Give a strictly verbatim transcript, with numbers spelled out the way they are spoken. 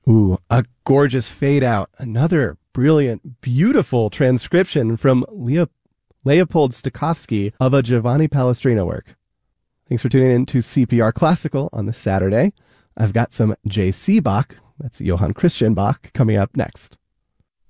Ooh, a gorgeous fade out. Another brilliant, beautiful transcription from Leo- Leopold Stokowski of a Giovanni Palestrina work. Thanks for tuning in to C P R Classical on this Saturday. I've got some J C Bach, that's Johann Christian Bach, coming up next.